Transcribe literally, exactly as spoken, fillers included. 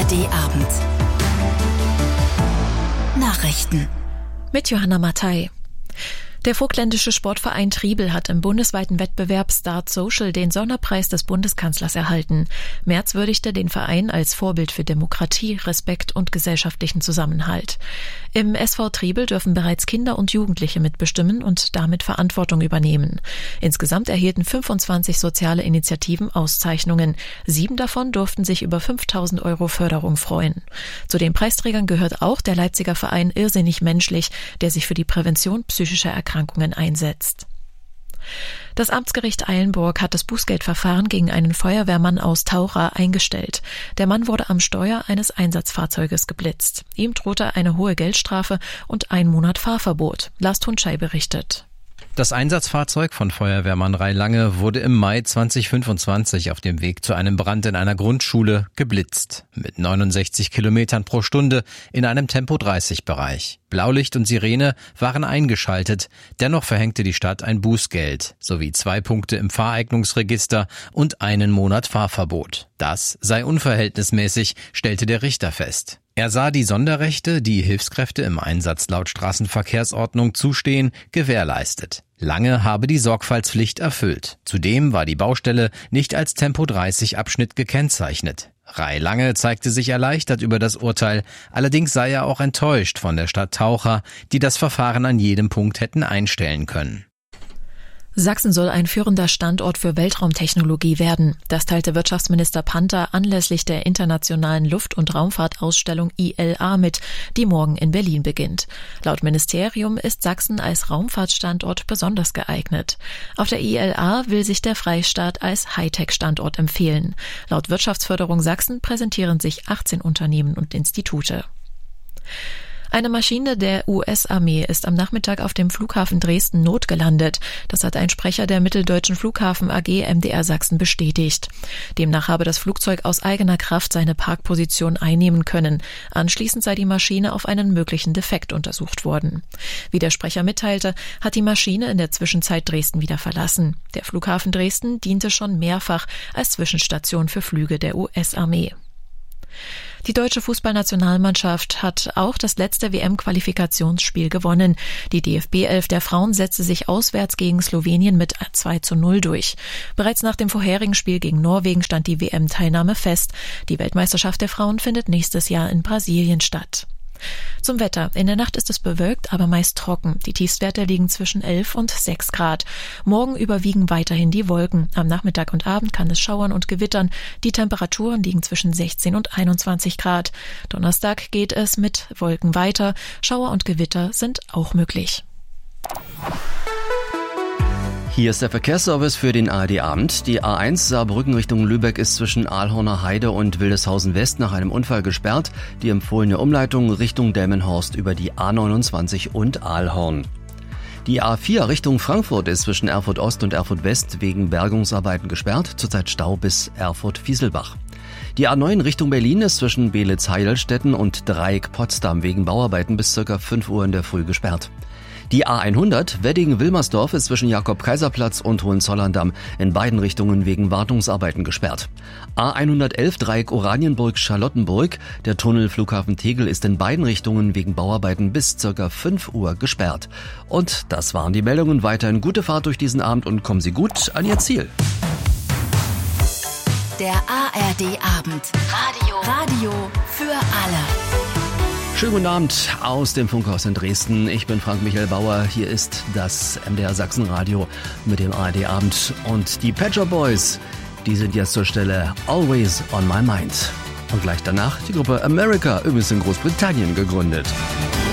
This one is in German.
R D-Abend. Nachrichten. Mit Johanna Mattei. Der vogtländische Sportverein Triebel hat im bundesweiten Wettbewerb Start Social den Sonderpreis des Bundeskanzlers erhalten. Merz würdigte den Verein als Vorbild für Demokratie, Respekt und gesellschaftlichen Zusammenhalt. Im S V Triebel dürfen bereits Kinder und Jugendliche mitbestimmen und damit Verantwortung übernehmen. Insgesamt erhielten fünfundzwanzig soziale Initiativen Auszeichnungen. Sieben davon durften sich über fünftausend Euro Förderung freuen. Zu den Preisträgern gehört auch der Leipziger Verein Irrsinnig Menschlich, der sich für die Prävention psychischer Erkrankungen einsetzt. Das Amtsgericht Eilenburg hat das Bußgeldverfahren gegen einen Feuerwehrmann aus Taucha eingestellt. Der Mann wurde am Steuer eines Einsatzfahrzeuges geblitzt. Ihm drohte eine hohe Geldstrafe und ein Monat Fahrverbot. Lars Tunschei berichtet. Das Einsatzfahrzeug von Feuerwehrmann Ray Lange wurde im Mai zweitausendfünfundzwanzig auf dem Weg zu einem Brand in einer Grundschule geblitzt. Mit neunundsechzig Kilometern pro Stunde in einem Tempo dreißig Bereich. Blaulicht und Sirene waren eingeschaltet. Dennoch verhängte die Stadt ein Bußgeld sowie zwei Punkte im Fahreignungsregister und einen Monat Fahrverbot. Das sei unverhältnismäßig, stellte der Richter fest. Er sah die Sonderrechte, die Hilfskräfte im Einsatz laut Straßenverkehrsordnung zustehen, gewährleistet. Lange habe die Sorgfaltspflicht erfüllt. Zudem war die Baustelle nicht als Tempo dreißig Abschnitt gekennzeichnet. Ray Lange zeigte sich erleichtert über das Urteil, allerdings sei er auch enttäuscht von der Stadt Taucha, die das Verfahren an jedem Punkt hätten einstellen können. Sachsen soll ein führender Standort für Weltraumtechnologie werden. Das teilte Wirtschaftsminister Panther anlässlich der internationalen Luft- und Raumfahrtausstellung I L A mit, die morgen in Berlin beginnt. Laut Ministerium ist Sachsen als Raumfahrtstandort besonders geeignet. Auf der I L A will sich der Freistaat als Hightech-Standort empfehlen. Laut Wirtschaftsförderung Sachsen präsentieren sich achtzehn Unternehmen und Institute. Eine Maschine der U S-Armee ist am Nachmittag auf dem Flughafen Dresden notgelandet. Das hat ein Sprecher der Mitteldeutschen Flughafen A G M D R Sachsen bestätigt. Demnach habe das Flugzeug aus eigener Kraft seine Parkposition einnehmen können. Anschließend sei die Maschine auf einen möglichen Defekt untersucht worden. Wie der Sprecher mitteilte, hat die Maschine in der Zwischenzeit Dresden wieder verlassen. Der Flughafen Dresden diente schon mehrfach als Zwischenstation für Flüge der U S-Armee. Die deutsche Fußballnationalmannschaft hat auch das letzte W M-Qualifikationsspiel gewonnen. Die D F B elf der Frauen setzte sich auswärts gegen Slowenien mit zwei zu null durch. Bereits nach dem vorherigen Spiel gegen Norwegen stand die W M-Teilnahme fest. Die Weltmeisterschaft der Frauen findet nächstes Jahr in Brasilien statt. Zum Wetter. In der Nacht ist es bewölkt, aber meist trocken. Die Tiefstwerte liegen zwischen elf und sechs Grad. Morgen überwiegen weiterhin die Wolken. Am Nachmittag und Abend kann es schauern und gewittern. Die Temperaturen liegen zwischen sechzehn und einundzwanzig Grad. Donnerstag geht es mit Wolken weiter. Schauer und Gewitter sind auch möglich. Hier ist der Verkehrsservice für den A R D-Abend. Die A eins Saarbrücken Richtung Lübeck ist zwischen Aalhorner Heide und Wildeshausen West nach einem Unfall gesperrt. Die empfohlene Umleitung Richtung Delmenhorst über die A neunundzwanzig und Aalhorn. Die A vier Richtung Frankfurt ist zwischen Erfurt Ost und Erfurt West wegen Bergungsarbeiten gesperrt. Zurzeit Stau bis Erfurt-Fieselbach. Die A neun Richtung Berlin ist zwischen Beelitz-Heidelstetten und Dreieck-Potsdam wegen Bauarbeiten bis ca. fünf Uhr in der Früh gesperrt. Die A hundert Wedding-Wilmersdorf ist zwischen Jakob-Kaiser-Platz und Hohenzollern-Damm in beiden Richtungen wegen Wartungsarbeiten gesperrt. A hundertelf Dreieck Oranienburg-Charlottenburg, der Tunnel Flughafen Tegel ist in beiden Richtungen wegen Bauarbeiten bis ca. fünf Uhr gesperrt. Und das waren die Meldungen. Weiterhin gute Fahrt durch diesen Abend und kommen Sie gut an Ihr Ziel. Der A R D-Abend. Radio. Radio für alle. Schönen guten Abend aus dem Funkhaus in Dresden. Ich bin Frank-Michael Bauer. Hier ist das M D R Sachsen-Radio mit dem A R D-Abend. Und die Pet Shop Boys, die sind jetzt zur Stelle Always on My Mind. Und gleich danach die Gruppe America, übrigens in Großbritannien gegründet.